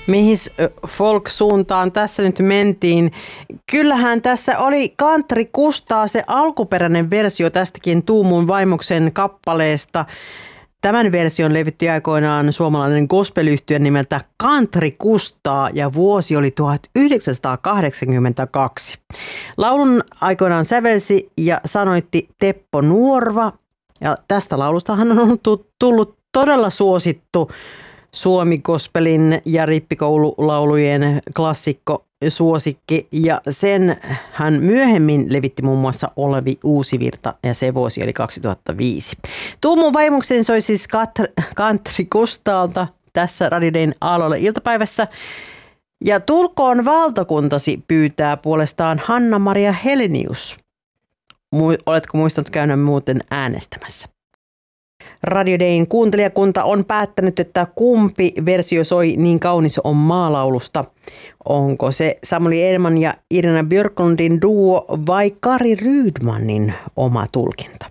Mihin folk-suuntaan tässä nyt mentiin? Kyllähän tässä oli Country Kustaa se alkuperäinen versio tästäkin Tuumun vaimoksen kappaleesta. Tämän version levitti aikoinaan suomalainen gospel-yhtye nimeltä Country Kustaa ja vuosi oli 1982. Laulun aikoinaan sävelsi ja sanoitti Teppo Nuorva ja tästä laulustahan on tullut todella suosittu Suomi-gospelin ja rippikoululaulujen klassikko suosikki ja sen hän myöhemmin levitti muun muassa Olevi Uusivirta ja se vuosi oli 2005. Tuumun vaimoksen soi siis Country Kustaalta tässä Radio Dayn Aallolla iltapäivässä ja Tulkoon valtakuntasi pyytää puolestaan Hanna-Maria Helenius. Oletko muistanut käydä muuten äänestämässä? Radio Dayn kuuntelijakunta on päättänyt, että kumpi versio soi Niin kaunis on maalaulusta. Onko se Samuli Edman ja Irina Björklundin duo vai Kari Rydmanin oma tulkinta?